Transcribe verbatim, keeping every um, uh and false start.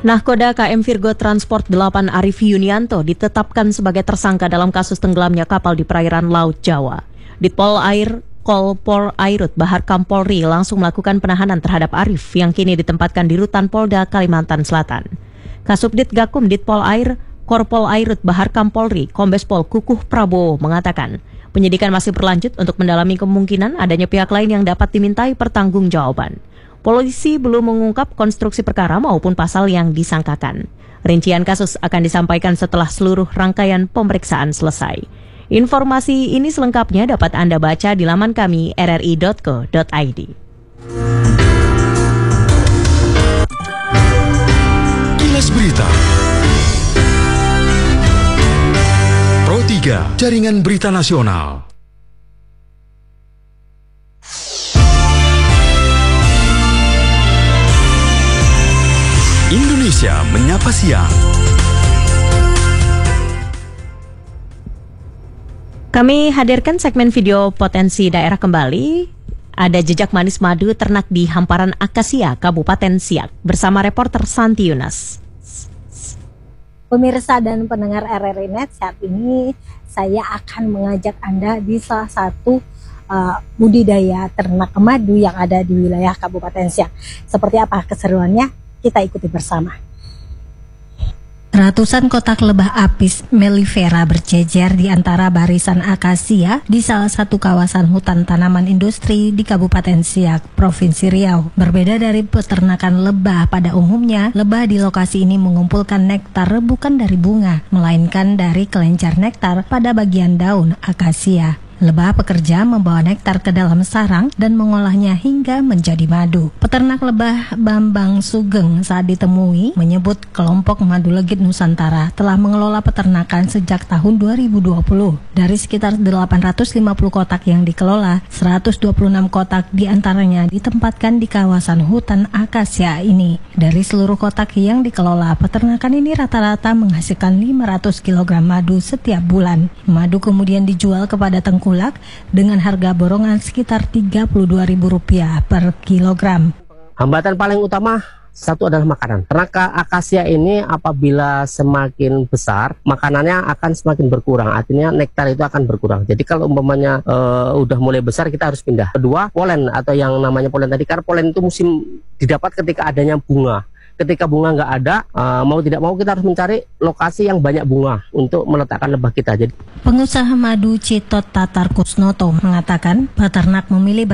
Nahkoda K M Virgo Transport delapan Arif Yunianto ditetapkan sebagai tersangka dalam kasus tenggelamnya kapal di perairan Laut Jawa. Ditpol Air Kolpol Airut Bahar Kampolri langsung melakukan penahanan terhadap Arif yang kini ditempatkan di Rutan Polda Kalimantan Selatan. Kasubdit Gakum Ditpol Air Korpol Airut Bahar Kampolri Kombes Pol Kukuh Prabowo mengatakan penyidikan masih berlanjut untuk mendalami kemungkinan adanya pihak lain yang dapat dimintai pertanggungjawaban. Polisi belum mengungkap konstruksi perkara maupun pasal yang disangkakan. Rincian kasus akan disampaikan setelah seluruh rangkaian pemeriksaan selesai. Informasi ini selengkapnya dapat Anda baca di laman kami r r i dot co dot i d. Kilas Berita Pro tiga, Jaringan Berita Nasional. Indonesia Menyapa Siang. Kami hadirkan segmen video potensi daerah kembali. Ada jejak manis madu ternak di hamparan Akasia, Kabupaten Siak, bersama reporter Santi Yunas. Pemirsa dan pendengar R R I Net, saat ini saya akan mengajak Anda di salah satu uh, budidaya ternak madu yang ada di wilayah Kabupaten Siak. Seperti apa keseruannya? Kita ikuti bersama. Ratusan kotak lebah apis mellifera berjejer di antara barisan akasia di salah satu kawasan hutan tanaman industri di Kabupaten Siak, Provinsi Riau. Berbeda dari peternakan lebah pada umumnya, lebah di lokasi ini mengumpulkan nektar bukan dari bunga, melainkan dari kelenjar nektar pada bagian daun akasia. Lebah pekerja membawa nektar ke dalam sarang dan mengolahnya hingga menjadi madu. Peternak lebah Bambang Sugeng saat ditemui menyebut kelompok Madu Legit Nusantara telah mengelola peternakan sejak tahun dua ribu dua puluh. Dari sekitar delapan ratus lima puluh kotak yang dikelola, seratus dua puluh enam kotak diantaranya ditempatkan di kawasan hutan akasia ini. Dari seluruh kotak yang dikelola, peternakan ini rata-rata menghasilkan lima ratus kilogram madu setiap bulan. Madu kemudian dijual kepada tengkulak dengan harga borongan sekitar tiga puluh dua ribu rupiah per kilogram. Hambatan paling utama satu adalah makanan. Ternak akasia ini apabila semakin besar, makanannya akan semakin berkurang. Artinya nektar itu akan berkurang. Jadi kalau umpamanya e, udah mulai besar, kita harus pindah. Kedua, polen atau yang namanya polen tadi. Karena polen itu musim didapat ketika adanya bunga. Ketika bunga nggak ada, uh, mau tidak mau kita harus mencari lokasi yang banyak bunga untuk meletakkan lebah kita. Jadi, pengusaha madu Citot Tatar Kusnoto mengatakan peternak memilih